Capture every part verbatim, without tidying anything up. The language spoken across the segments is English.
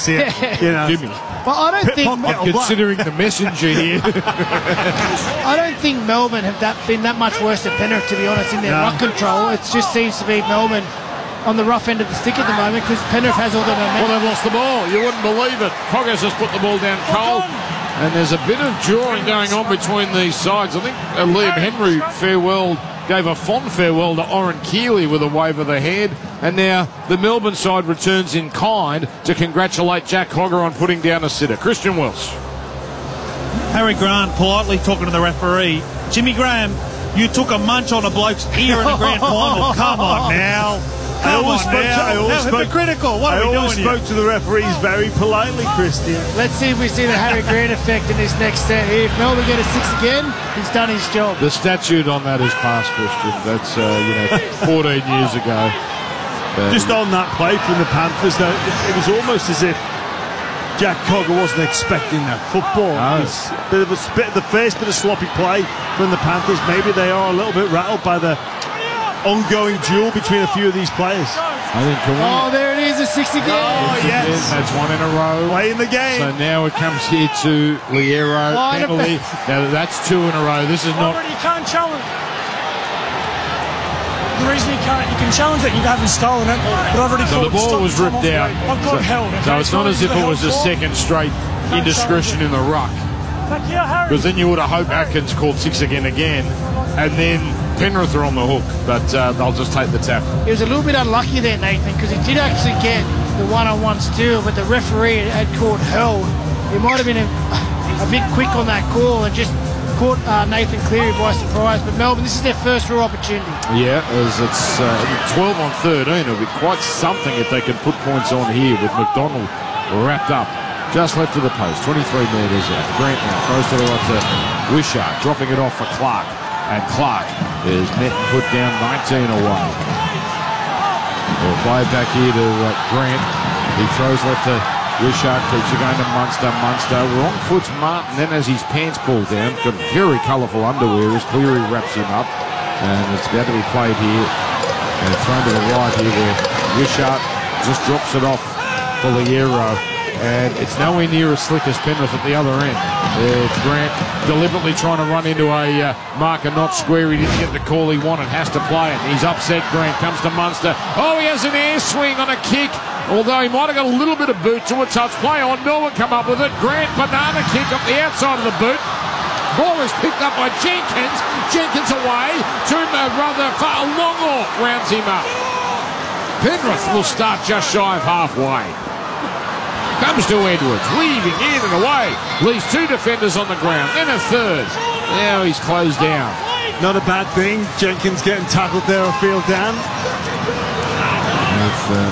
likes it. You know. Jimmy. But I don't think I'm considering the messenger here. I don't think Melbourne have that been that much worse than Penrith, to be honest, in their No. ruck control. It just seems to be Melbourne on the rough end of the stick at the moment because Penrith has all the Well, momentum. they've lost the ball. You wouldn't believe it. Coggers has put the ball down cold. And there's a bit of drawing going on between these sides. I think uh, Liam Henry farewell gave a fond farewell to Oren Keeley with a wave of the hand. And now the Melbourne side returns in kind to congratulate Jack Cogger on putting down a sitter. Christian Welsh. Harry Grant politely talking to the referee. Jimmy Graham, you took a munch on a bloke's ear in the grand final. Come on now. I Come always on spoke to, now. I always How spoke, hypocritical. What I are we always doing spoke here? to the referees very politely, Christian. Let's see if we see the Harry Grant effect in this next set here. If Melbourne get a six again, he's done his job. The statute on that is past, Christian. That's, uh, you know, fourteen years ago. Um, Just on that play from the Panthers, though, it, it was almost as if Jack Cogger wasn't expecting that football. No. It's a bit of a bit of the first bit of sloppy play from the Panthers. Maybe they are a little bit rattled by the ongoing duel between a few of these players. I think can we, Oh, there it is, a six again. Oh, yes. That's one in a row. Playing the game. So now it comes here to Liero. Wide Penalty. Now that's two in a row. This is not. Already, you can't challenge. The reason you can't, you can challenge it, you haven't stolen it, but I've already So the called ball stop was time ripped off. out. I've got So, held. so it's not as if it was a second straight indiscretion in the ruck. Because then you would have hoped Atkins called six again again, and then Penrith are on the hook, but uh, they'll just take the tackle. He was a little bit unlucky there, Nathan, because he did actually get the one-on-one steal, but the referee had called held. He might have been a, a bit quick on that call and just caught uh, Nathan Cleary by surprise. But Melbourne, this is their first real opportunity. Yeah, as it's uh, twelve on thirteen. It'll be quite something if they can put points on here with McDonald wrapped up. Just left of the post, twenty-three metres out. Grant now throws to the right to Wishart, dropping it off for Clark. And Clark is met and put down nineteen away. We'll play it back here to uh, Grant. He throws left to Wishart, keeps it going to Munster. Munster, wrong foot's Martin. Then as his pants pulled down, got very colourful underwear as Cleary wraps him up. And it's about to be played here. And thrown to the right here where Wishart just drops it off for Liero. And it's nowhere near as slick as Penrith at the other end. It's Grant deliberately trying to run into a uh, marker not square. He didn't get the call he wanted, has to play it. He's upset. Grant comes to Munster. Oh, he has an air swing on a kick, although he might have got a little bit of boot to a touch play on. Melbourne come up with it. Grant, banana kick off the outside of the boot. Ball is picked up by Jenkins. Jenkins away to uh, rather far. Longor rounds him up. Penrith will start just shy of halfway. Comes to Edwards, weaving in and away. Leaves two defenders on the ground, then a third. Now he's closed down. Not a bad thing. Jenkins getting tackled there or field down. With, uh,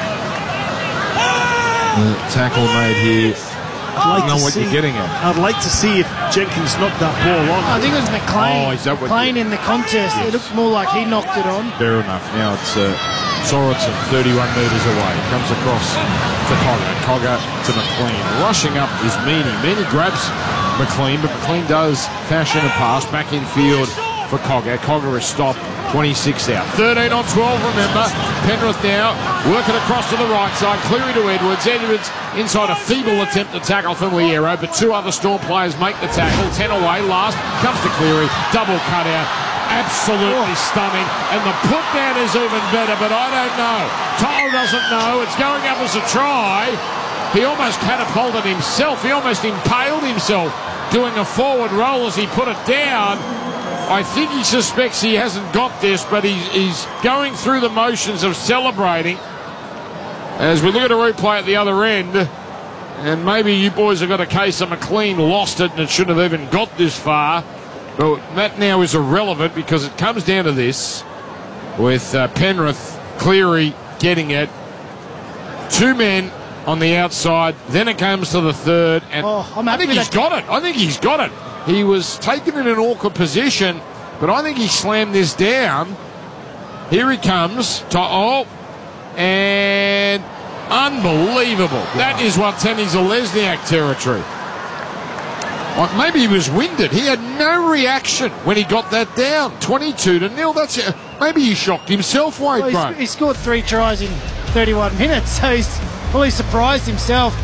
the tackle made here. I'd like I don't know to what see, you're getting at. I'd like to see if Jenkins knocked that ball on. I think it was McLean. Oh, is that what- McLean in the contest. It looked more like he knocked it on. Fair enough. Now it's uh, Sorensen, thirty-one metres away. Comes across to Cogger. Cogger to McLean. Rushing up is Meaney. Meaney grabs McLean, but McLean does fashion a pass back in field for Cogger. Cogger is stopped. twenty-six out. thirteen on twelve, remember. Penrith now working across to the right side. Cleary to Edwards. Edwards inside a feeble attempt to tackle from Liero, but two other Storm players make the tackle. ten away. Last comes to Cleary. Double cut out. Absolutely stunning. And the put down is even better, but I don't know. Tyler doesn't know. It's going up as a try. He almost catapulted himself. He almost impaled himself doing a forward roll as he put it down. I think he suspects he hasn't got this, but he's, he's going through the motions of celebrating. As we look at a replay at the other end, and maybe you boys have got a case of McLean lost it and it shouldn't have even got this far. But that now is irrelevant because it comes down to this with uh, Penrith, Cleary getting it. Two men on the outside. Then it comes to the third. And Oh, I'm I happy think with he's that. got it. I think he's got it. He was taken in an awkward position, but I think he slammed this down. Here he comes. To, oh, and unbelievable. That is what Tenny Zalesniak territory. Like maybe he was winded. He had no reaction when he got that down. twenty-two to nil. That's it. Maybe he shocked himself, Wade Well, Bro. he's, he scored three tries in thirty-one minutes, so he's probably surprised himself.